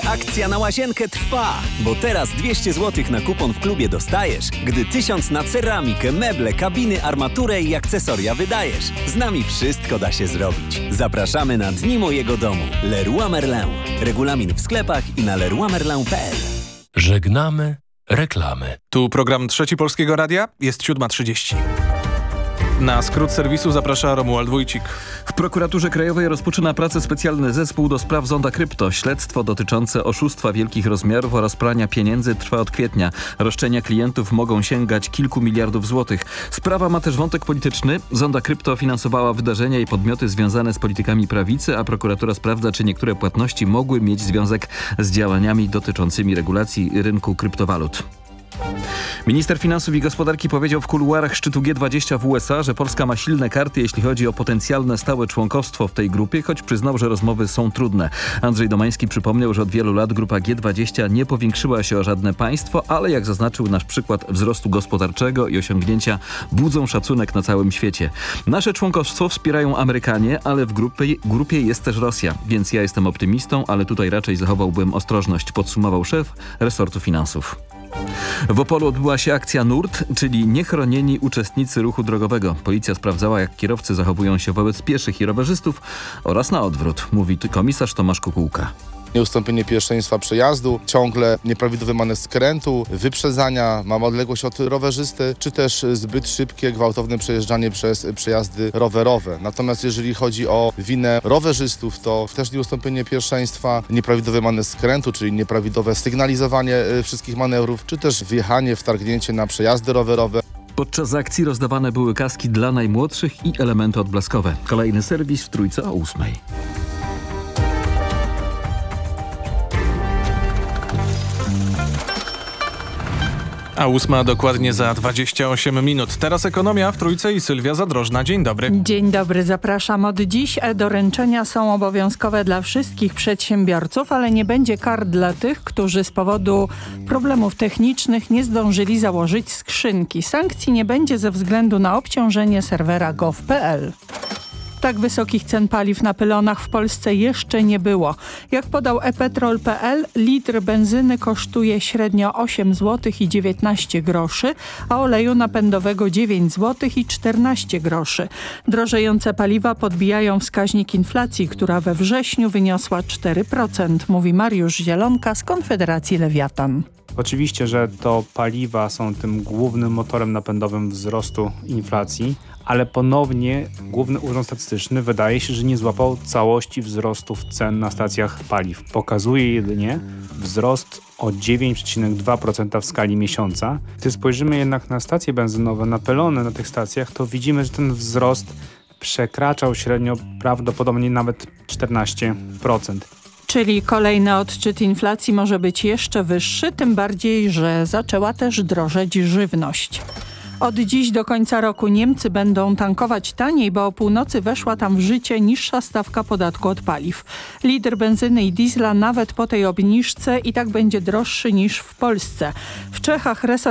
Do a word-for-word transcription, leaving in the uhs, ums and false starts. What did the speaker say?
Akcja na łazienkę trwa, bo teraz dwieście złotych na kupon w klubie dostajesz, gdy tysiąc na ceramikę, meble, kabiny, armaturę i akcesoria wydajesz. Z nami wszystko da się zrobić. Zapraszamy na Dni Mojego Domu. Leroy Merlin. Regulamin w sklepach i na leroy merlin kropka p l. Żegnamy reklamy. Tu program Trzeci Polskiego Radia. Jest siódma trzydzieści. Na skrót serwisu zaprasza Romuald Wójcik. W Prokuraturze Krajowej rozpoczyna pracę specjalny zespół do spraw Zonda Krypto. Śledztwo dotyczące oszustwa wielkich rozmiarów oraz prania pieniędzy trwa od kwietnia. Roszczenia klientów mogą sięgać kilku miliardów złotych. Sprawa ma też wątek polityczny. Zonda Krypto finansowała wydarzenia i podmioty związane z politykami prawicy, a prokuratura sprawdza, czy niektóre płatności mogły mieć związek z działaniami dotyczącymi regulacji rynku kryptowalut. Minister Finansów i Gospodarki powiedział w kuluarach szczytu G dwadzieścia w U S A, że Polska ma silne karty, jeśli chodzi o potencjalne stałe członkostwo w tej grupie, choć przyznał, że rozmowy są trudne. Andrzej Domański przypomniał, że od wielu lat grupa G dwadzieścia nie powiększyła się o żadne państwo, ale jak zaznaczył, nasz przykład wzrostu gospodarczego i osiągnięcia budzą szacunek na całym świecie. Nasze członkostwo wspierają Amerykanie, ale w grupie, grupie jest też Rosja, więc ja jestem optymistą, ale tutaj raczej zachowałbym ostrożność, podsumował szef resortu finansów. W Opolu odbyła się akcja Nurt, czyli niechronieni uczestnicy ruchu drogowego. Policja sprawdzała, jak kierowcy zachowują się wobec pieszych i rowerzystów oraz na odwrót, mówi komisarz Tomasz Kukułka. Nieustąpienie pierwszeństwa przejazdu, ciągle nieprawidłowy manewr skrętu, wyprzedzania, mamy odległość od rowerzysty, czy też zbyt szybkie, gwałtowne przejeżdżanie przez przejazdy rowerowe. Natomiast jeżeli chodzi o winę rowerzystów, to też nieustąpienie pierwszeństwa, nieprawidłowy manewr skrętu, czyli nieprawidłowe sygnalizowanie wszystkich manewrów, czy też wjechanie, wtargnięcie na przejazdy rowerowe. Podczas akcji rozdawane były kaski dla najmłodszych i elementy odblaskowe. Kolejny serwis w Trójce o ósmej. A ósma dokładnie za dwadzieścia osiem minut. Teraz ekonomia w Trójce i Sylwia Zadrożna. Dzień dobry. Dzień dobry, zapraszam. Od dziś e-doręczenia są obowiązkowe dla wszystkich przedsiębiorców, ale nie będzie kar dla tych, którzy z powodu problemów technicznych nie zdążyli założyć skrzynki. Sankcji nie będzie ze względu na obciążenie serwera gov kropka p l. Tak wysokich cen paliw na pylonach w Polsce jeszcze nie było. Jak podał e petrol kropka p l, litr benzyny kosztuje średnio osiem złotych i dziewiętnaście groszy, a oleju napędowego dziewięć złotych i czternaście groszy. Drożejące paliwa podbijają wskaźnik inflacji, która we wrześniu wyniosła cztery procent, mówi Mariusz Zielonka z Konfederacji Lewiatan. Oczywiście, że to paliwa są tym głównym motorem napędowym wzrostu inflacji, ale ponownie Główny Urząd Statystyczny wydaje się, że nie złapał całości wzrostów cen na stacjach paliw. Pokazuje jedynie wzrost o dziewięć przecinek dwa procent w skali miesiąca. Gdy spojrzymy jednak na stacje benzynowe, na pylony na tych stacjach, to widzimy, że ten wzrost przekraczał średnio prawdopodobnie nawet czternaście procent. Czyli kolejny odczyt inflacji może być jeszcze wyższy, tym bardziej, że zaczęła też drożeć żywność. Od dziś do końca roku Niemcy będą tankować taniej, bo o północy weszła tam w życie niższa stawka podatku od paliw. Litr benzyny i diesla nawet po tej obniżce i tak będzie droższy niż w Polsce. W Czechach resort